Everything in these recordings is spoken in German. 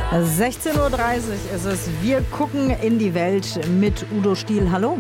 16:30 Uhr ist es. Wir gucken in die Welt mit Udo Stiel. Hallo.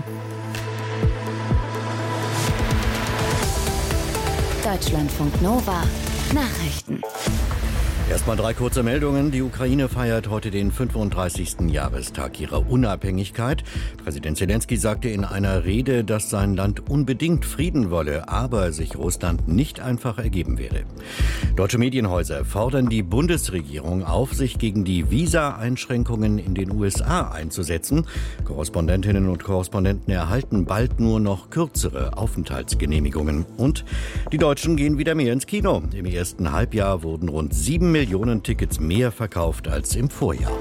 Deutschlandfunk Nova Nachrichten. Erstmal 3 kurze Meldungen. Die Ukraine feiert heute den 35. Jahrestag ihrer Unabhängigkeit. Präsident Zelensky sagte in einer Rede, dass sein Land unbedingt Frieden wolle, aber sich Russland nicht einfach ergeben werde. Deutsche Medienhäuser fordern die Bundesregierung auf, sich gegen die Visa-Einschränkungen in den USA einzusetzen. Korrespondentinnen und Korrespondenten erhalten bald nur noch kürzere Aufenthaltsgenehmigungen. Und die Deutschen gehen wieder mehr ins Kino. Im ersten Halbjahr wurden rund 7 Millionen Tickets mehr verkauft als im Vorjahr.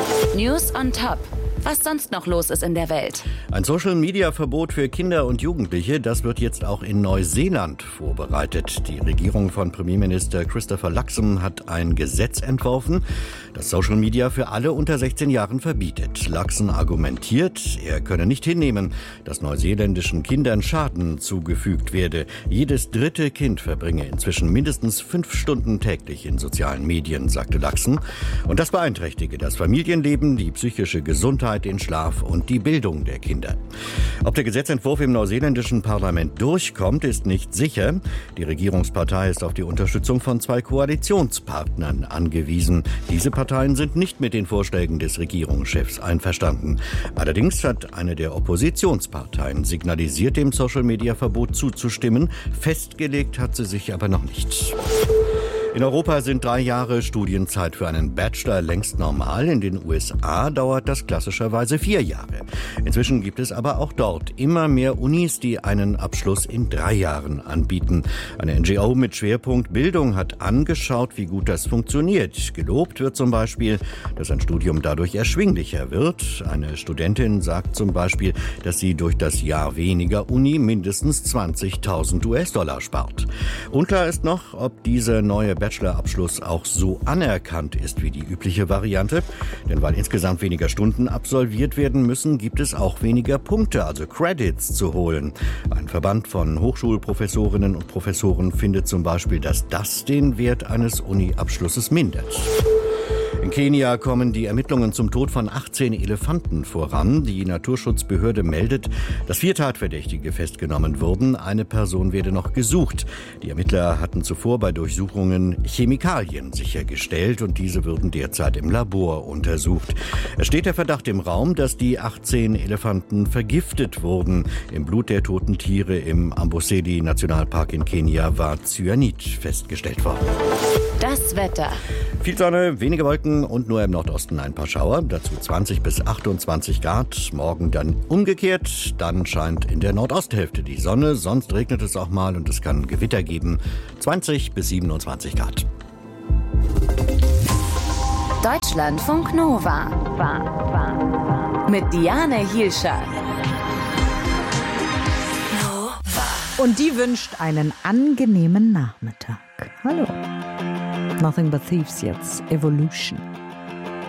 News on Top. Was sonst noch los ist in der Welt. Ein Social-Media-Verbot für Kinder und Jugendliche, das wird jetzt auch in Neuseeland vorbereitet. Die Regierung von Premierminister Christopher Luxon hat ein Gesetz entworfen, das Social Media für alle unter 16 Jahren verbietet. Luxon argumentiert, er könne nicht hinnehmen, dass neuseeländischen Kindern Schaden zugefügt werde. Jedes dritte Kind verbringe inzwischen mindestens 5 Stunden täglich in sozialen Medien, sagte Luxon. Und das beeinträchtige das Familienleben, die psychische Gesundheit, den Schlaf und die Bildung der Kinder. Ob der Gesetzentwurf im neuseeländischen Parlament durchkommt, ist nicht sicher. Die Regierungspartei ist auf die Unterstützung von 2 Koalitionspartnern angewiesen. Diese Parteien sind nicht mit den Vorschlägen des Regierungschefs einverstanden. Allerdings hat eine der Oppositionsparteien signalisiert, dem Social-Media-Verbot zuzustimmen. Festgelegt hat sie sich aber noch nicht. In Europa sind 3 Jahre Studienzeit für einen Bachelor längst normal. In den USA dauert das klassischerweise 4 Jahre. Inzwischen gibt es aber auch dort immer mehr Unis, die einen Abschluss in 3 Jahren anbieten. Eine NGO mit Schwerpunkt Bildung hat angeschaut, wie gut das funktioniert. Gelobt wird zum Beispiel, dass ein Studium dadurch erschwinglicher wird. Eine Studentin sagt zum Beispiel, dass sie durch das Jahr weniger Uni mindestens 20.000 US-Dollar spart. Unklar ist noch, ob diese neue Bachelorabschluss auch so anerkannt ist wie die übliche Variante. Denn weil insgesamt weniger Stunden absolviert werden müssen, gibt es auch weniger Punkte, also Credits, zu holen. Ein Verband von Hochschulprofessorinnen und Professoren findet zum Beispiel, dass das den Wert eines Uni-Abschlusses mindert. In Kenia kommen die Ermittlungen zum Tod von 18 Elefanten voran. Die Naturschutzbehörde meldet, dass 4 Tatverdächtige festgenommen wurden. Eine Person werde noch gesucht. Die Ermittler hatten zuvor bei Durchsuchungen Chemikalien sichergestellt und diese würden derzeit im Labor untersucht. Es steht der Verdacht im Raum, dass die 18 Elefanten vergiftet wurden. Im Blut der toten Tiere im Amboseli-Nationalpark in Kenia war Cyanid festgestellt worden. Das Wetter. Viel Sonne, wenige Wolken und nur im Nordosten ein paar Schauer. Dazu 20 bis 28 Grad. Morgen dann umgekehrt. Dann scheint in der Nordosthälfte die Sonne. Sonst regnet es auch mal und es kann Gewitter geben. 20 bis 27 Grad. Deutschlandfunk Nova. Mit Diane Hielscher. Und die wünscht einen angenehmen Nachmittag. Hallo. Nothing but Thieves jetzt. Evolution.